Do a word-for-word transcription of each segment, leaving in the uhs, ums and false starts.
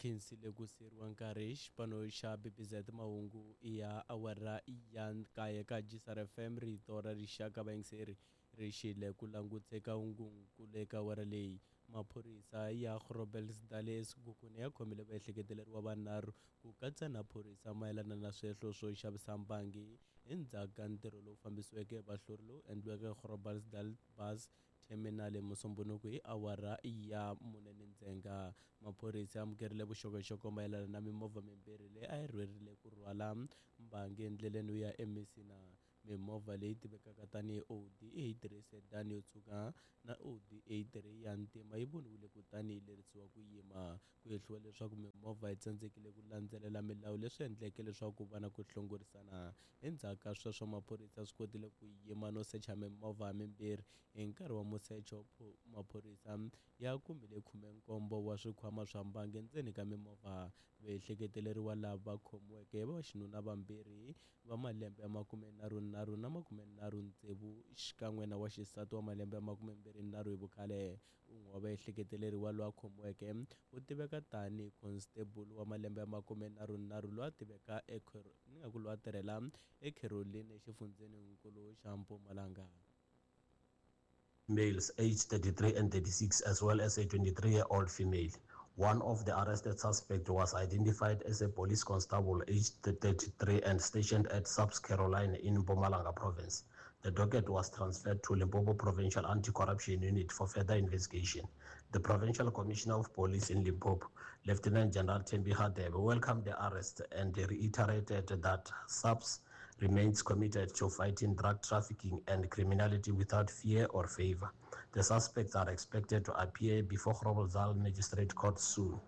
khensile ku seriwa nkarhi xipano xa B B Z mahungu ya awara ya nkaya ka G S R F M rito ra rixaka vayingiseri ri xile ku languteka ungungulu eka awara leyi. Maphorisa ya Groblersdal eSigukuni ya khomile vaehleketeleriwa vanharhu ku katsa na phorisa mayelana na swihlo swo xavisa mbangi endzhaku ka ntirho lowu fambisiweke vahlori lowu endliweke Groblersdal bus terminal emusumbunuku hi awara ya mune ndzhenga. Maphorisa amukerile vuxokoxoko mayelana na mimovha mimbirhi leyi a yi rhwerile ku rhwala mbangi endleleni yo ya eMessina. Mimovha leyi tivekaka tanihi Audi A three sedan yo tshuka na Audi A three ya ntima yi voniwile kutani yi lerisiwa ku yima. Ku hehliwa leswaku mimovha yi tsandzekile ku landzelela milawu leswi endleke leswaku va na ku hlongorisana. Endzhaku ka sweswo maphorisa swi kotile ku yima no secha mimovha mimbirhi. Hi nkarhi wa musecho maphorisa ya kumile khume nkombo wa swikhwama swa mbangi endzeni ka mimovha. Vaehleketeleriwa lava khomiweke va xinuna vambirhi va malembe ya makumenharhu nharhu na makumenharhu ntsevu xikan'we na wa xisati wa malembe ya makumembirhi nharhu hi vukhale. Un'we wa vaehleketeleriwa loyi a khomiweke u tiveka tanihi constable wa malembe ya makumenharhu nharhu loyi a tiveka ni nga ku loyi a tirhela eCaroline exifundzeninkulu xa Mpumalanga. Males aged thirty-three and thirty-six as well as a twenty-three-year-old female. One of the arrested suspects was identified as a police constable aged thirty-three and stationed at South Carolina in Mpumalanga province. The docket was transferred to Limpopo Provincial Anti-Corruption Unit for further investigation. The Provincial Commissioner of Police in Limpopo, Lieutenant General Thembi Hadebe, welcomed the arrest and reiterated that S A P S remains committed to fighting drug trafficking and criminality without fear or favor. The suspects are expected to appear before Groblersdal Magistrate Court soon.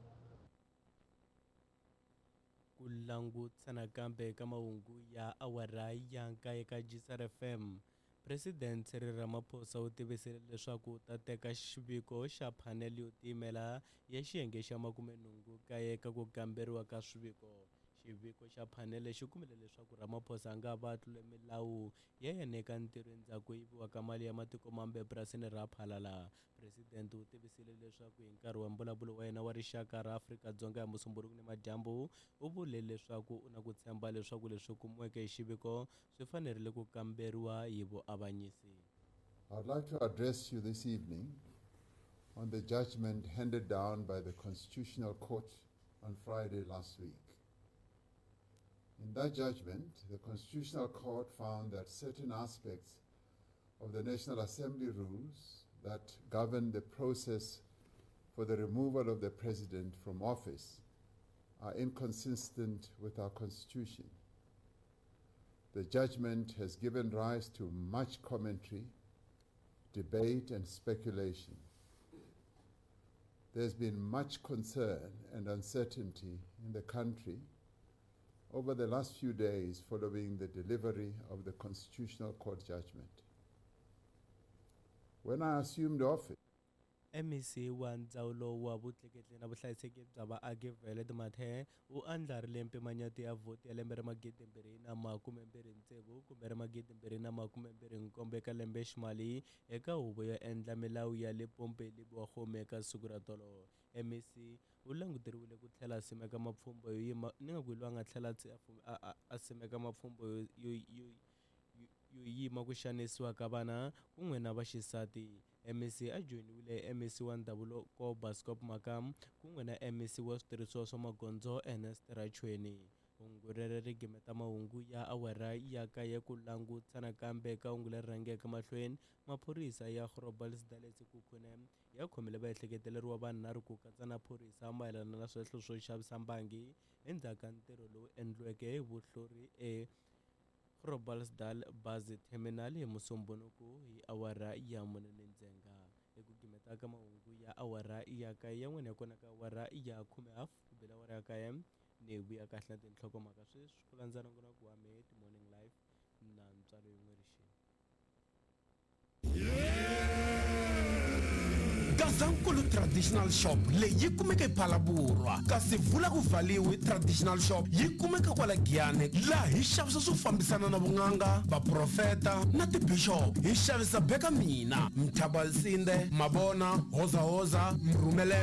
Kulangutsana kambe ka mahungu ya awara ya nkaya ka G S R F M. President Cyril Ramaphosa u tivisile leswaku u ta teka xiviko xa phanele yo tiyimela ya xiyenge xa makumenhungu kaya eka ku kamberiwa ka swiviko. Xiviko xa phanele xi kumile leswaku Ramaphosa a nga va tlule milawu ya yena eka ntirho endzhaku ko yiviwa ka mali ya matiko mambe epurasini ra Phalala. President u tivisile leswaku hi nkarhi wa mbulavulo wa yena wa rixaka ra Afrika-Dzonga ya Musumbunuku ni Madyambu u vule leswaku u na ku tshemba leswaku leswi kumiweke hi xiviko swi fanerile ku kamberiwa hi vuavanyisi. I'd like to address you this evening on the judgment handed down by the Constitutional Court on Friday last week. In that judgment, the Constitutional Court found that certain aspects of the National Assembly rules that govern the process for the removal of the President from office are inconsistent with our Constitution. The judgment has given rise to much commentary, debate, and speculation. There's been much concern and uncertainty in the country over the last few days following the delivery of the Constitutional Court judgment. When I assumed office, M E C wa ndzawulo wa vutleketli na vuhlayiseki bya vaaki Violet Mathe u andlarile mpimanyeto ya vhoti ya lembe ra magidembirhi na makumembirhi ntsevu kumbe ra magidembirhi na makumembirhi nkombo eka lembe ximali eka huvo yo endla milawu ya le Pompeli wa Kgome eka siku ra tolo. M E C u languteriwile ku tlhela simeka mapfhumbo yo yima ni nga ku lwa nga tlhela a simeka mapfhumbo yo yo yo yima ku xanisiwa ka vana kun'we na vaxisati. M E C a joyiniwile M E C wa ndhavuko ko Bascop Makam kun'we na M E C wa switirhisiwa swa magondzo Ernest Rachweni. Hungu leri ri gimeta mahungu ya awara ya kaya ku langutsana kambe ka hungu leri rhangeke mahlweni. Maphorisa ya Groblersdal eSigukuni ya khomile vaehleketeleriwa vanharhu ku katsa na phorisa mayelana na swihlo swo xavisa mbangi endzhaku ka ntirho lowu endliweke hi vuhlori e Groblersdal bus terminal hi Musumbunuku hi awara ya mune ndzhenga. Eku gimeta ka mahungu ya awara ya kaya yan'wana ya kona ka awara ya khume half ku bela awara ya kaya ni vuya kahle tinhlokomhaka sweswi ku landzana ku na ku Hamid Morning Live na ntswalo yin'we rixini. Gazankulu Traditional Shop leyi kumeka ePhalaburwa kasi vula ku valiwi Traditional Shop yi kumeka kwala Giyane laha hi xavisa swo fambisana na vunganga vaprofeta na tibishop hi xavisa beka mina Mthabalisinde Mabona Hoza Hoza Mrumele